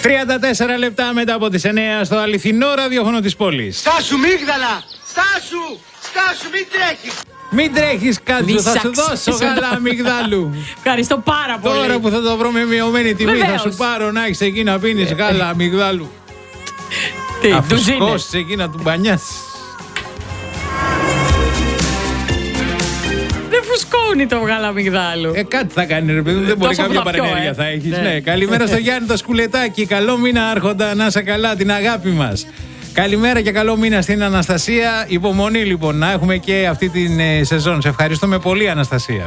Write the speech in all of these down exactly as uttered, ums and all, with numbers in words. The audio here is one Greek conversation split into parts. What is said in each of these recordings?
τριάντα τέσσερα λεπτά μετά από τις εννιά στο αληθινό ραδιόφωνο της πόλης. Στάσου μίγδαλα! Στάσου! Στάσου, μην τρέχεις! Μην τρέχεις, κάτσε, θα σου δώσω γάλα αμυγδάλου. Ευχαριστώ πάρα πολύ. Τώρα που θα το βρω με μειωμένη τιμή, Βεβαίως. θα σου πάρω να έχεις εκεί να πίνεις γάλα αμυγδάλου. Τι, Αφού ντουζίνες. σκώσεις εκεί να του μπανιάσεις. Δεν φουσκώνει το γάλα αμυγδάλου. Ε, κάτι θα κάνει, ρε παιδί μου, δεν μπορεί, Τόσο κάποια από τα πιο, παρενέργεια ε. θα έχεις. Ναι. Ναι. Καλημέρα στο Γιάννη το Σκουλετάκι. Καλό μήνα, Άρχοντα, να είσαι καλά, την αγάπη μας. Καλημέρα και καλό μήνα στην Αναστασία. Υπομονή λοιπόν να έχουμε και αυτή την ε, σεζόν. Σε ευχαριστούμε πολύ, Αναστασία.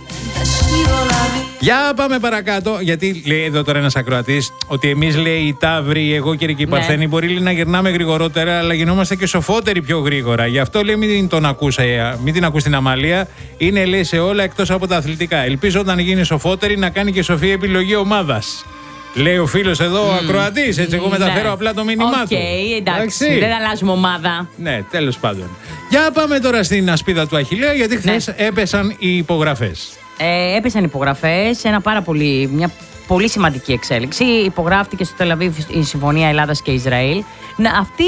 Για πάμε παρακάτω, γιατί λέει εδώ τώρα ένας ακροατής ότι εμείς, λέει, οι Ταύροι, εγώ και οι Παρθένοι, μπορεί, λέει, να γυρνάμε γρηγορότερα, αλλά γινόμαστε και σοφότεροι πιο γρήγορα. Γι' αυτό, λέει, μην τον ακούσα, μην την ακούς την Αμαλία. Είναι, λέει, σε όλα εκτός από τα αθλητικά. Ελπίζω όταν γίνει σοφότερη να κάνει και σοφή επιλογή ομάδας. Λέει ο φίλος εδώ, ο ακροατής. Έτσι, εγώ μεταφέρω Ναι. απλά το μήνυμά Οκ, του. εντάξει, δεν αλλάζουμε ομάδα. Ναι, τέλος πάντων. Για πάμε τώρα στην ασπίδα του Αχιλλέα, γιατί χθες Ναι. έπεσαν οι υπογραφές. Ε, έπεσαν υπογραφές, ένα πάρα πολύ, μια πολύ σημαντική εξέλιξη. Υπογράφτηκε στο Τελαβίβ η Συμφωνία Ελλάδας και Ισραήλ. Να, αυτή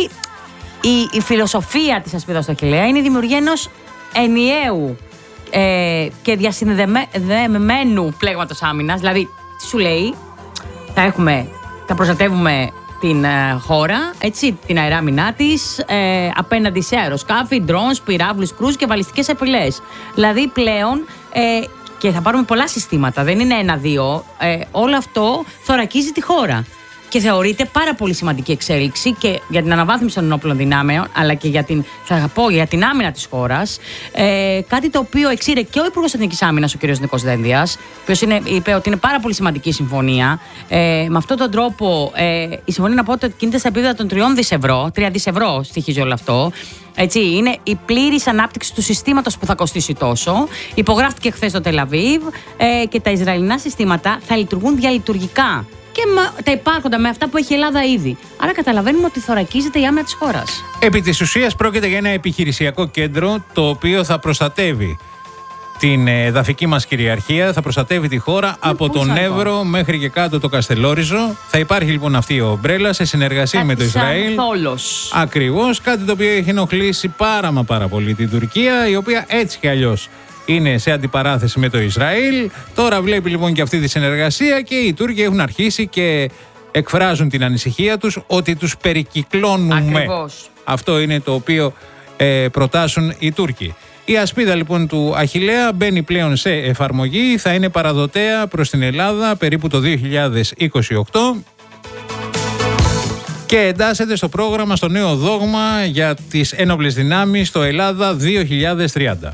η, η φιλοσοφία της ασπίδας του Αχιλλέα είναι η δημιουργία ενός ενιαίου ε, και διασυνδεμένου πλέγματος άμυνας. Δηλαδή, τι σου λέει, θα έχουμε, θα προστατεύουμε την ε, χώρα, έτσι, την αεράμινά της, ε, απέναντι σε αεροσκάφη, drones, πυράβλους, κρούς και βαλιστικές απειλές. Δηλαδή πλέον, ε, και θα πάρουμε πολλά συστήματα, δεν είναι ένα-δύο, ε, όλο αυτό θωρακίζει τη χώρα. Και θεωρείται πάρα πολύ σημαντική εξέλιξη και για την αναβάθμιση των ενόπλων δυνάμεων, αλλά και για την, θα πω, για την άμυνα της χώρας. Ε, κάτι το οποίο εξήρε και ο Υπουργός Εθνικής Άμυνας, ο κ. Νίκος Δένδιας, ο οποίος είπε ότι είναι πάρα πολύ σημαντική η συμφωνία. Ε, με αυτόν τον τρόπο, ε, η συμφωνία, να πω, ότι κινείται στα επίπεδα των τριών δις ευρώ, τρία δις ευρώ στοιχίζει όλο αυτό. Έτσι, είναι η πλήρης ανάπτυξη του συστήματος που θα κοστίσει τόσο. Υπογράφτηκε χθες στο Τελαβίβ ε, και τα Ισραηλινά συστήματα θα λειτουργούν διαλειτουργικά. Και με τα υπάρχοντα, με αυτά που έχει η Ελλάδα ήδη. Άρα καταλαβαίνουμε ότι θωρακίζεται η άμυνα της χώρας. Επί της ουσίας πρόκειται για ένα επιχειρησιακό κέντρο το οποίο θα προστατεύει την εδαφική μας κυριαρχία, θα προστατεύει τη χώρα Είναι από τον πολύ Εύρο μέχρι και κάτω το Καστελόριζο. Θα υπάρχει λοιπόν αυτή η ομπρέλα σε συνεργασία Κάτι με το Ισραήλ. σαν θόλος. Ακριβώς, κάτι το οποίο έχει ενοχλήσει πάρα μα πάρα πολύ την Τουρκία, η οποία έτσι κι αλλιώς είναι σε αντιπαράθεση με το Ισραήλ. Τώρα βλέπει λοιπόν και αυτή τη συνεργασία και οι Τούρκοι έχουν αρχίσει και εκφράζουν την ανησυχία τους ότι τους περικυκλώνουμε. Ακριβώς. Αυτό είναι το οποίο ε, προτάσουν οι Τούρκοι. Η ασπίδα λοιπόν του Αχιλλέα μπαίνει πλέον σε εφαρμογή, θα είναι παραδοτέα προς την Ελλάδα περίπου το δύο χιλιάδες είκοσι οκτώ και εντάσσεται στο πρόγραμμα, στο νέο δόγμα για τις ένοπλες δυνάμεις στο Ελλάδα δύο χιλιάδες τριάντα.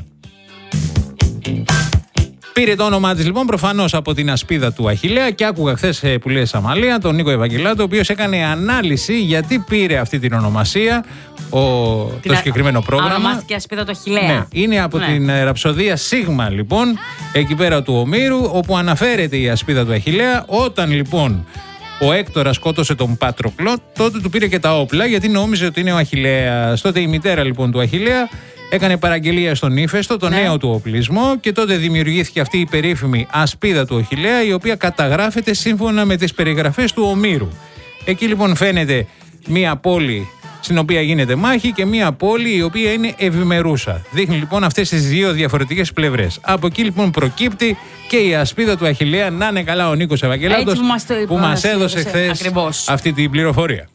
Πήρε το όνομά της λοιπόν προφανώς από την ασπίδα του Αχιλλέα και άκουγα χθες που λέει Αμαλία τον Νίκο Ευαγγελάτο, ο οποίος έκανε ανάλυση γιατί πήρε αυτή την ονομασία ο, το συγκεκριμένο πρόγραμμα. Ονομάστηκε ασπίδα του Αχιλλέα. Ναι, είναι από Ναι. την ραψοδία Σίγμα λοιπόν, εκεί πέρα του Ομήρου, όπου αναφέρεται η ασπίδα του Αχιλλέα. Όταν λοιπόν ο Έκτορας σκότωσε τον Πάτροκλο, τότε του πήρε και τα όπλα γιατί νόμιζε ότι είναι ο Αχιλλέας. Τότε η μητέρα λοιπόν του Αχιλλέα έκανε παραγγελία στον Ύφεστο, το Ναι. νέο του οπλισμό, και τότε δημιουργήθηκε αυτή η περίφημη ασπίδα του Αχιλλέα, η οποία καταγράφεται σύμφωνα με τις περιγραφές του Ομήρου. Εκεί λοιπόν φαίνεται μία πόλη στην οποία γίνεται μάχη και μία πόλη η οποία είναι ευημερούσα. Δείχνει λοιπόν αυτές τις δύο διαφορετικές πλευρές. Από εκεί λοιπόν προκύπτει και η ασπίδα του Αχιλλέα. Να είναι καλά ο Νίκος Ευαγγελάτος Έτσι που μας το είπε, που μας έδωσε έδωσε, χθες ακριβώς. αυτή την πληροφορία.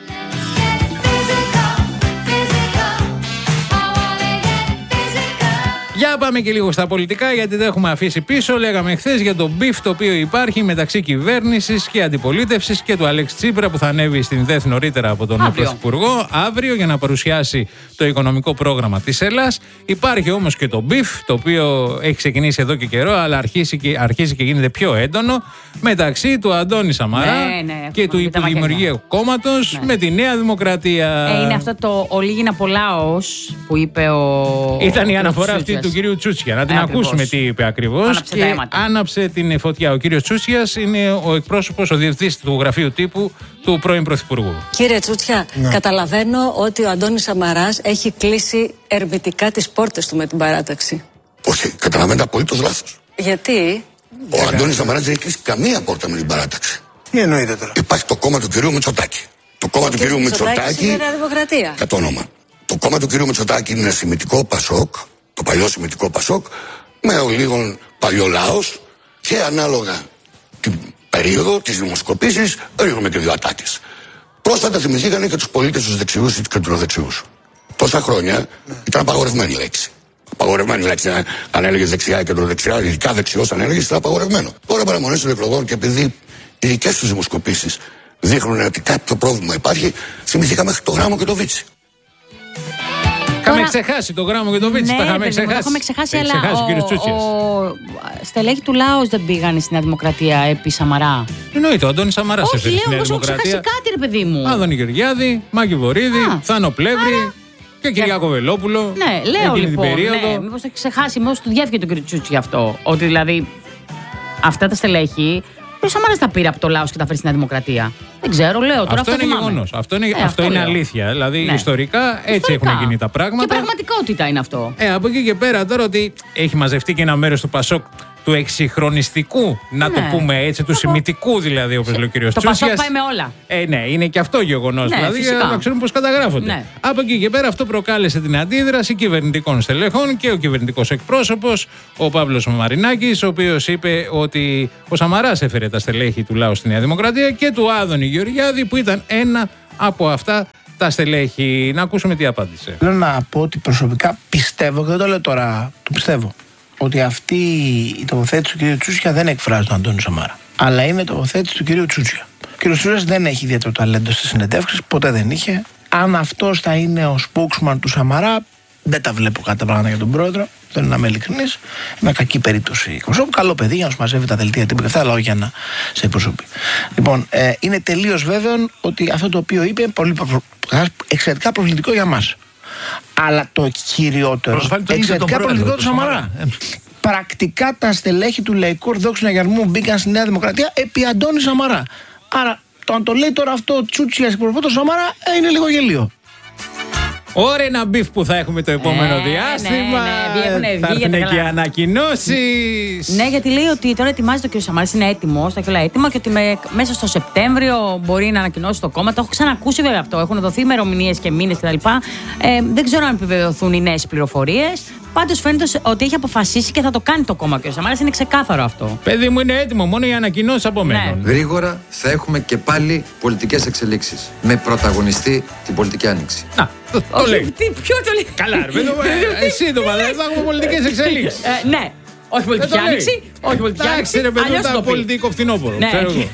Για πάμε και λίγο στα πολιτικά, γιατί δεν έχουμε αφήσει πίσω. Λέγαμε χθες για το μπιφ το οποίο υπάρχει μεταξύ κυβέρνησης και αντιπολίτευσης και του Αλέξη Τσίπρα, που θα ανέβει στην ΔΕΘ νωρίτερα από τον Αύριο. Πρωθυπουργό αύριο για να παρουσιάσει το οικονομικό πρόγραμμα της Ελλάς. Υπάρχει όμως και το μπιφ, το οποίο έχει ξεκινήσει εδώ και καιρό, αλλά αρχίζει και, αρχίζει και γίνεται πιο έντονο, μεταξύ του Αντώνη Σαμαρά Ναι, ναι, και του και τα μαγαζιά. Υπουργείου Κόμματος Ναι. με τη Νέα Δημοκρατία. Ε, είναι αυτό το «Ολίγην απολάος» που είπε ο... Ήταν η ο αναφορά αυτή Τσούτσιας. του κυρίου Τσούτσια. Να την Ε, ακούσουμε ακριβώς. τι είπε ακριβώς. Άναψε Και τα αίματα. άναψε την φωτιά. Ο κύριος Τσούτσιας είναι ο εκπρόσωπος, ο διευθυντής του γραφείου τύπου του πρώην Πρωθυπουργού. Κύριε Τσούτσια, Ναι. καταλαβαίνω ότι ο Αντώνης Σαμαράς έχει κλείσει ερμητικά τις πόρτες του με την παράταξη. Όχι, καταλαβαίνετε απολύτως λάθος. Γιατί? Ο Αντώνης Σαμαράς δεν έχει κλείσει καμία πόρτα με την παράταξη. Τι εννοείται τώρα? Υπάρχει το κόμμα του κυρίου Μητσοτάκη. Το κόμμα του κυρίου Μητσοτάκη. Είναι Νέα Δημοκρατία. Κατ' όνομα. Το κόμμα του κυρίου Μητσοτάκη είναι ένα σημητικό Πασόκ, το παλιό σημητικό Πασόκ, με ο λίγων παλιολάος και ανάλογα την περίοδο της δημοσκοπήσης ρίχνουμε και δύο ατάκες. Πρόσφατα θυμηθήκανε και τους πολίτες τους δεξιούς ή τους κεντροδεξιούς. Τόσα χρόνια ήταν απαγορευμένη λέξη. Απαγορευμένη λέξη. Αν έλεγε δεξιά ή κεντροδεξιά, ειδικά δεξιός αν έλεγε, ήταν απαγορευμένο. Τώρα παραμονές των εκλογών και επειδή οι δικές τους δημοσκοπήσεις δείχνουν ότι κάποιο πρόβλημα υπάρχει, θυμηθήκαμε το Γράμμο και το Βίτσι. Είχαμε ξεχάσει το Γράμμο και το Βίτσι. Ναι, τα είχαμε ξεχάσει. Το είχαμε ξεχάσει, Έχει αλλά ξεχάσει, ο, ο, ο στελέχη του Λάος δεν πήγαν στη Νέα Δημοκρατία επί Σαμαρά. Εννοείται, ο Αντώνης Σαμαράς έφερε στη Νέα Όχι, λέω, έχω Δημοκρατία. ξεχάσει κάτι, ρε παιδί μου. Άδωνη Γεωργιάδη, Μάκη Βορίδη, Α, Θάνο Πλεύρη άρα... και Κυριάκο Βελόπουλο. Ναι, λέω εκείνη λοιπόν. την περίοδο. Ναι, μήπως θα ξεχάσει, μήπως του διέφυγε τον κύριο Τσούτσι γι' αυτό. Ότι δηλαδή αυτά τα στελέχη. Ο Σαμάρας τα πήρε από το Λάος και τα φέρει στη Νέα Δημοκρατία. Δεν ξέρω, λέω τώρα. Αυτό, αυτό είναι γεγονός. Αυτό είναι, ε, αυτό αυτό είναι λέω. αλήθεια. Δηλαδή, Ναι. ιστορικά έτσι Ιστορικά. έχουν γίνει τα πράγματα. Και πραγματικότητα είναι αυτό. Ε, από εκεί και πέρα τώρα ότι έχει μαζευτεί και ένα μέρος του Πασόκ του εξυγχρονιστικού, να Ναι. το πούμε έτσι, του σημητικού δηλαδή, όπως λέει ο κύριος Το Τσούτσιας. Πασόκ πάει με όλα. Ε, ναι, είναι και αυτό γεγονός. Ναι, δηλαδή, φυσικά. για να ξέρουμε πώς καταγράφονται. Ναι. Από εκεί και πέρα αυτό προκάλεσε την αντίδραση κυβερνητικών στελεχών και ο κυβερνητικός εκπρόσωπος, ο Παύλος Μαρινάκης, ο οποίος είπε ότι ο Σαμαράς έφερε τα στελέχη του Λάου στη Νέα Δημοκρατία και του Άδωνη Γεωργιάδη, που ήταν ένα από αυτά τα στελέχη. Να ακούσουμε τι απάντησε. Θέλω να πω ότι προσωπικά πιστεύω, και δεν το λέω τώρα, το πιστεύω, ότι αυτή η τοποθέτηση του κ. Τσούτσια δεν εκφράζει τον Αντώνη Σαμάρα. Αλλά είναι τοποθέτηση του κ. Τσούτσια. Ο κ. Τσούτσια δεν έχει ιδιαίτερο ταλέντο στις συνεντεύξεις, ποτέ δεν είχε. Αν αυτός θα είναι ο spokesman του Σαμαρά, δεν τα βλέπω κάτι πράγματα για τον πρόεδρο. Θέλω να είμαι ειλικρινής. Μια κακή περίπτωση εκπροσώπου. Καλό παιδί για να σου μαζεύει τα δελτία τύπου και αυτά, αλλά όχι για να σε εκπροσωπεί. Λοιπόν, ε, είναι τελείως βέβαιο ότι αυτό το οποίο είπε είναι πολύ προ... εξαιρετικά προβλητικό για μας. Αλλά το κυριότερο, εξαιρετικά προβλητικό του Σαμαρά. Πρακτικά τα στελέχη του Λαϊκού Ορθοδόξου Συναγερμού μπήκαν στη Νέα Δημοκρατία επί Αντώνη Σαμαρά. Άρα το αν το λέει τώρα αυτό ο Τσούτσιας εκπροσωπό του Σαμαρά ε, είναι λίγο γελίο. Ωραία, ένα μπιφ που θα έχουμε το επόμενο Ε, διάστημα. ναι, ναι, έχουν βγει θα για έρθουν τα και καλά. ανακοινώσεις. Ναι, γιατί λέει ότι τώρα ετοιμάζεται ο κ. Σαμάρας, είναι έτοιμο, στα και όλα έτοιμα και ότι με, μέσα στο Σεπτέμβριο μπορεί να ανακοινώσει το κόμμα. Το έχω ξανακούσει βέβαια αυτό. Έχουν δοθεί ημερομηνίες και μήνες κτλ. Ε, δεν ξέρω αν επιβεβαιωθούν οι νέες πληροφορίες. Πάντως φαίνεται ότι έχει αποφασίσει και θα το κάνει το κόμμα ο κ. Σαμάρας. Είναι ξεκάθαρο αυτό. Παιδί μου, είναι έτοιμο. Μόνο οι ανακοινώσεις απομένουν. Ναι. Γρήγορα θα έχουμε και πάλι πολιτικές εξελίξεις. Με πρωταγωνιστή την πολιτική άνοιξη. Να, το, το Όχι, λέει. τι, ποιο το λέει. Καλά, ρε παιδί μου, ε, εσύ το παλαιό. Θα έχουμε πολιτικές εξελίξεις. Ε, ναι. Όχι πολιτική Δεν το λέει. άνοιξη. Όχι πολιτική άνοιξη. Εντάξει, ρε παιδί μου, αλλιώς τα το πει. πολιτικό φθινόπωρο. Ναι. Ξέρω εγώ.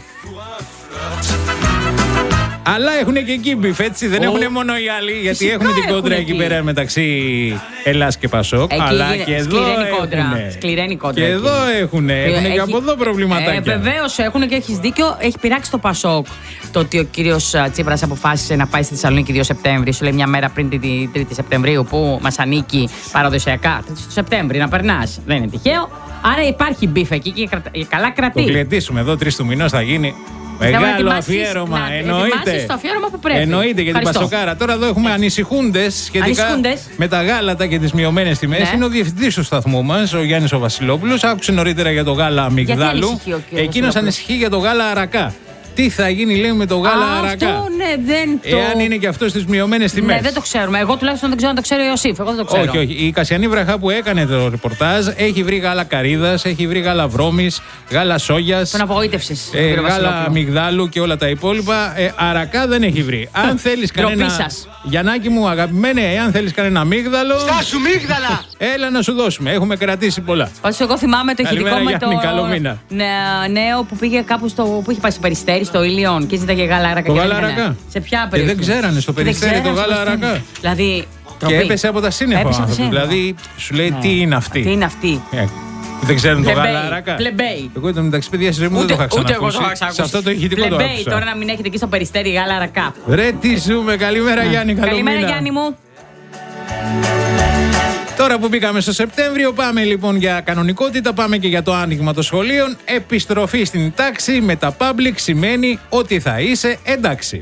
Αλλά έχουν και εκεί μπιφ, έτσι. Δεν έχουν μόνο οι άλλοι, γιατί Φυσικά έχουν την έχουν κόντρα εκεί εκεί. πέρα μεταξύ Ελλάς και Πασόκ. Εκεί Αλλά είναι και εδώ σκληραίνει κόντρα. έχουνε. Σκληραίνει κόντρα Και εκεί. εδώ έχουν. Έχουν και Έχει- από εδώ προβληματάκια. Ε, Βεβαίω έχουν και έχει δίκιο. Έχει πειράξει το Πασόκ το ότι ο κύριο Τσίπρας αποφάσισε να πάει στη Θεσσαλονίκη δύο Σεπτέμβρη. Σου λέει μια μέρα πριν την τρίτη Σεπτεμβρίου που μα ανήκει παραδοσιακά. τρίτη του Σεπτέμβρη να περνά. Δεν είναι τυχαίο. Άρα υπάρχει μπιφ εκεί και κρατα- καλά Το κρατεί. γλεντήσουμε εδώ, τρεις του μηνός θα γίνει. Μεγάλο ετοιμάσεις- αφιέρωμα, να εννοείται. ετοιμάσεις το αφιέρωμα που πρέπει. Εννοείται για την Ευχαριστώ. Πασοκάρα. Τώρα εδώ έχουμε ανησυχούντες σχετικά Ανησυχούντες. με τα γάλατα και τις μειωμένες τιμές. Ναι. Είναι ο διευθυντής του σταθμού μας, ο Γιάννης ο Βασιλόπουλος. Άκουσε νωρίτερα για το γάλα αμυγδάλου. ανησυχεί ο κύριος Εκείνος Βασιλόπουλος? ανησυχεί για το γάλα αρακά. Τι θα γίνει, λέει, με το γάλα Α, αρακά. Αυτό ναι, δεν το. Εάν είναι και αυτό στις μειωμένες τιμές. Ναι, δεν το ξέρουμε. Εγώ τουλάχιστον δεν ξέρω αν το ξέρω ο Ιωσήφ. Εγώ δεν το ξέρω. Όχι, όχι. Η Κασιανή Βραχά που έκανε το ρεπορτάζ έχει βρει γάλα καρύδας, έχει βρει γάλα βρώμης, γάλα σόγιας. Τον απογοήτευσε. Ε, γάλα αμυγδάλου και όλα τα υπόλοιπα. Ε, αρακά δεν έχει βρει. Αν θέλεις Ντροπή κανένα. σας. Γιαννάκη μου, αγαπημένε, εάν θέλεις κανένα αμύγδαλο, Στάσου μίγδαλα! έλα να σου δώσουμε. Έχουμε κρατήσει πολλά. Πάντως εγώ θυμάμαι το ηχητικό Καλημέρα, με το Γιάννη, καλό μήνα. νε- νέο που πήγε κάπου στο. Που είχε πάει στο Περιστέρι, στο Ήλιον και ζήταγε γάλα άρακα. Το και γάλα δεν ήταν. αρακά. Σε ποια Ε, περιοχή. δεν ξέρανε στο Και δεν Περιστέρι το ξέρανε στο γάλα Περιστέρι. αρακά. Δηλαδή. Και τροπή. έπεσε από τα σύννεφα ο Έπεσε από τα άνθρωπος. σύννεφα. Δηλαδή σου λέει Ναι. τι είναι αυτή. Τι είναι αυτή. Ε, δεν ξέρουν το Πλεμπέι, γάλα αρακά. πλεμπέι. Εγώ ήταν μεταξύ παιδιά στη ζωή μου δεν Ούτε, το είχα ούτε εγώ το ξανακούσει. είχα ξανακούσει. Σε αυτό το ηχητικό το Πλεμπέι, άκουσα. τώρα να μην έχετε εκεί στο Περιστέρι γάλα αρακά. Ρε τι ζούμε. Καλημέρα Γιάννη, καλό Καλημέρα μήνα. Γιάννη μου. Τώρα που μπήκαμε στο Σεπτέμβριο, πάμε λοιπόν για κανονικότητα, πάμε και για το άνοιγμα των σχολείων. Επιστροφή στην τάξη με τα public σημαίνει ότι θα είσαι εντάξει.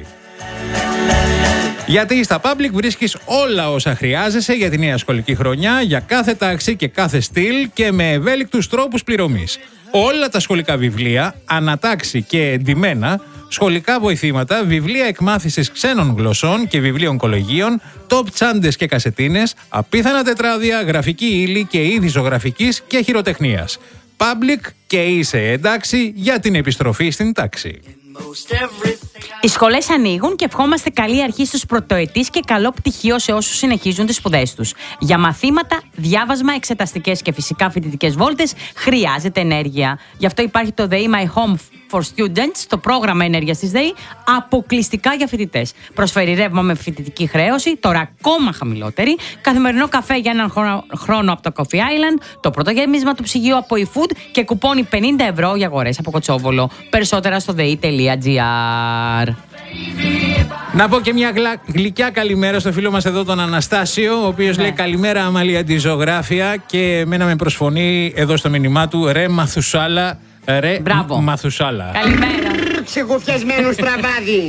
Γιατί στα public βρίσκεις όλα όσα χρειάζεσαι για τη νέα σχολική χρονιά, για κάθε τάξη και κάθε στυλ και με ευέλικτους τρόπους πληρωμής. όλα τα σχολικά βιβλία, ανατάξει και εντυμένα, σχολικά βοηθήματα, βιβλία εκμάθησης ξένων γλωσσών και βιβλίων κολεγίων, top τσάντες και κασετίνες, απίθανα τετράδια, γραφική ύλη και είδη ζωγραφικής και χειροτεχνίας. Public και είσαι εντάξει για την επιστροφή στην τάξη. Οι σχολές ανοίγουν και ευχόμαστε καλή αρχή στους πρωτοετής και καλό πτυχίο σε όσους συνεχίζουν τις σπουδές τους. Για μαθήματα, διάβασμα, εξεταστικές και φυσικά φοιτητικές βόλτες χρειάζεται ενέργεια. Γι' αυτό υπάρχει το ΔΕΗ My Home for Students, το πρόγραμμα ενέργειας της ΔΕΗ, αποκλειστικά για φοιτητές. Προσφέρει ρεύμα με φοιτητική χρέωση, τώρα ακόμα χαμηλότερη, καθημερινό καφέ για έναν χρόνο από το Coffee Island, το πρώτο γέμισμα του ψυγείου από eFood και κουπόνι πενήντα ευρώ για αγορές από Κοτσόβολο. Περισσότερα στο δei τελεία τζι άρ. Να πω και μια γλα... γλυκιά καλημέρα στο φίλο μας εδώ τον Αναστάσιο, ο οποίος ναι. λέει καλημέρα Αμαλία τη ζωγράφια και εμένα με προσφωνεί εδώ στο μήνυμά του ρε Μαθουσάλα, ρε Μπράβο. Μαθουσάλα. Καλημέρα. Ξεγουφιασμένο στραβάδι.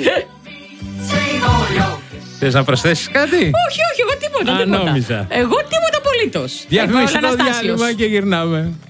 Θες να προσθέσεις κάτι? Όχι, όχι, εγώ τίποτα. Α, τίποτα. νόμιζα. Εγώ τίποτα απολύτως. Διαφημιστικό διάλειμμα και γυρνάμε.